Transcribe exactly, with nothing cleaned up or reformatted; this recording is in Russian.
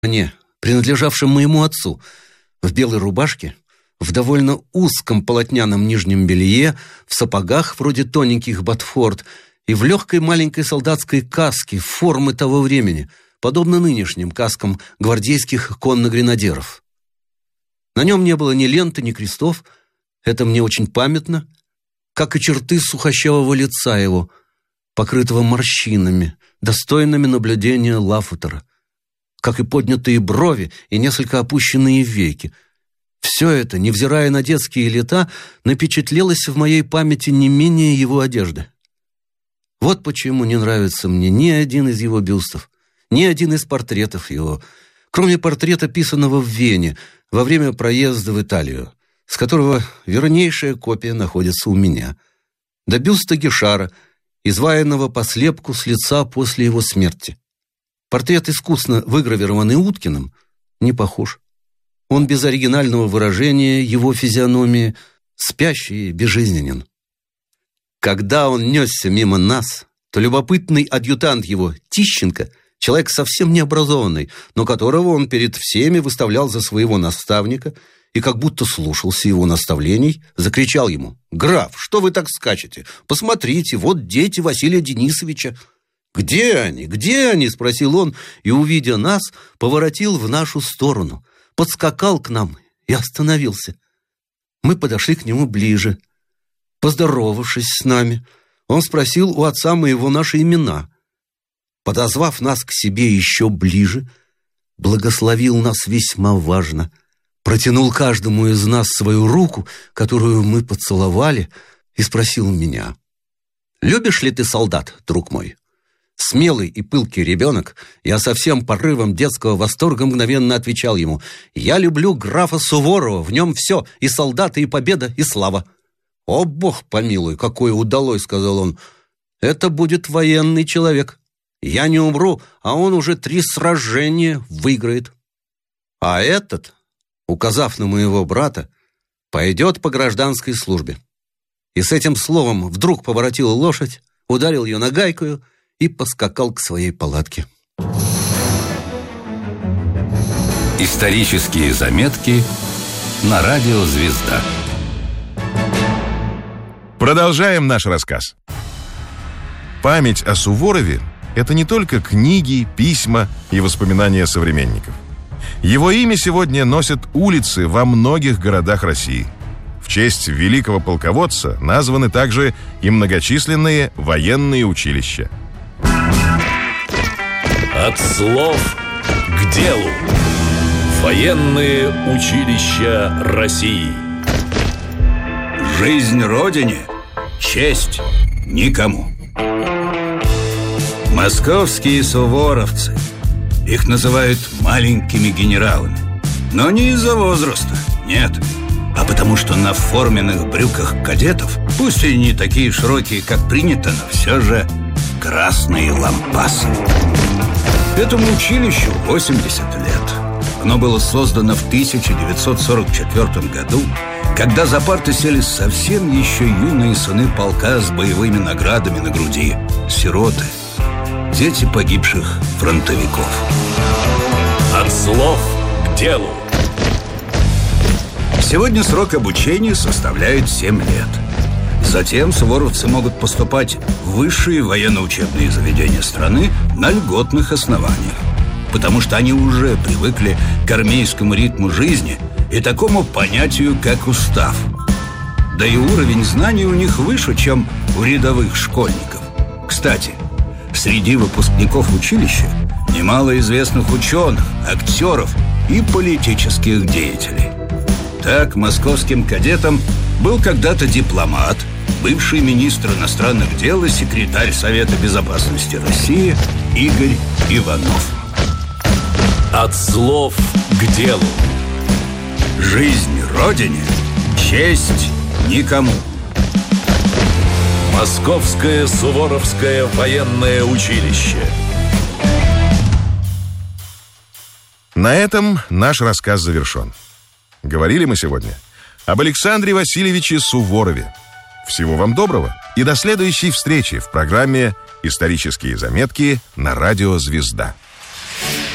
мне, принадлежавшем моему отцу, в белой рубашке, в довольно узком полотняном нижнем белье, в сапогах вроде тоненьких ботфорд и в легкой маленькой солдатской каске формы того времени, подобно нынешним каскам гвардейских конногренадеров. На нем не было ни ленты, ни крестов, это мне очень памятно, как и черты сухощавого лица его, покрытого морщинами, достойными наблюдения Лафутера, как и поднятые брови и несколько опущенные веки. Все это, невзирая на детские лета, напечатлелось в моей памяти не менее его одежды. Вот почему не нравится мне ни один из его бюстов, ни один из портретов его, кроме портрета, писанного в Вене во время проезда в Италию, с которого вернейшая копия находится у меня, до бюста Гишара, изваянного по слепку с лица после его смерти. Портрет, искусно выгравированный Уткиным, не похож. Он без оригинального выражения его физиономии, спящий и безжизненен. Когда он несся мимо нас, то любопытный адъютант его, Тищенко, человек совсем необразованный, но которого он перед всеми выставлял за своего наставника и как будто слушался его наставлений, закричал ему: «Граф, что вы так скачете? Посмотрите, вот дети Василия Денисовича». «Где они? Где они?» – спросил он, и, увидя нас, поворотил в нашу сторону, подскакал к нам и остановился. Мы подошли к нему ближе. Поздоровавшись с нами, он спросил у отца моего наши имена. Подозвав нас к себе еще ближе, благословил нас весьма важно, протянул каждому из нас свою руку, которую мы поцеловали, и спросил меня: «Любишь ли ты солдат, друг мой?» Смелый и пылкий ребенок, я со всем порывом детского восторга мгновенно отвечал ему: «Я люблю графа Суворова, в нем все, и солдаты, и победа, и слава». «О, Бог помилуй, какое удалось», — сказал он, — «это будет военный человек. Я не умру, а он уже три сражения выиграет. А этот, указав на моего брата, пойдет по гражданской службе». И с этим словом вдруг поворотил лошадь, ударил ее нагайкою и поскакал к своей палатке. Исторические заметки на радио «Звезда». Продолжаем наш рассказ. Память о Суворове – это не только книги, письма и воспоминания современников. Его имя сегодня носят улицы во многих городах России. В честь великого полководца названы также и многочисленные военные училища. От слов к делу. Военные училища России. Жизнь Родине, честь никому. Московские суворовцы, их называют маленькими генералами. Но не из-за возраста, нет, а потому что на форменных брюках кадетов, пусть и не такие широкие, как принято, но все же красные лампасы. Этому училищу восемьдесят лет. Оно было создано в тысяча девятьсот сорок четвёртом году, когда за парты сели совсем еще юные сыны полка с боевыми наградами на груди, сироты, дети погибших фронтовиков. От слов к делу. Сегодня срок обучения составляет семь лет. Затем суворовцы могут поступать в высшие военно-учебные заведения страны на льготных основаниях, потому что они уже привыкли к армейскому ритму жизни и такому понятию, как устав. Да и уровень знаний у них выше, чем у рядовых школьников. Кстати, среди выпускников училища немало известных ученых, актеров и политических деятелей. Так, московским кадетом был когда-то дипломат, бывший министр иностранных дел и секретарь Совета безопасности России Игорь Иванов. От слов к делу. Жизнь Родине, честь никому. Московское Суворовское военное училище. На этом наш рассказ завершен. Говорили мы сегодня об Александре Васильевиче Суворове. Всего вам доброго и до следующей встречи в программе «Исторические заметки» на радио «Звезда».